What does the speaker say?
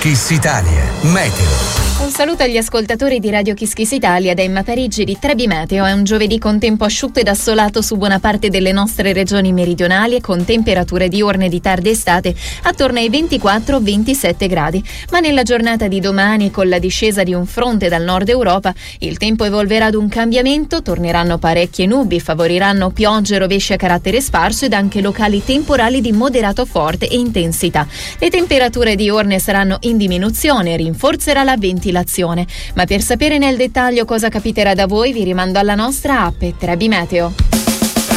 Kiss Italia. Meteo. Un saluto agli ascoltatori di Radio Kiss Kiss Italia da Emma Parigi di Trebi Meteo. È un giovedì con tempo asciutto ed assolato su buona parte delle nostre regioni meridionali e con temperature diurne di tarda estate attorno ai 24-27 gradi. Ma nella giornata di domani, con la discesa di un fronte dal nord Europa, il tempo evolverà ad un cambiamento, torneranno parecchie nubi, favoriranno piogge e rovesci a carattere sparso ed anche locali temporali di moderato forte e intensità. Le temperature diurne saranno in diminuzione, rinforzerà la ventilazione. Ma per sapere nel dettaglio cosa capiterà da voi vi rimando alla nostra app Trebi Meteo.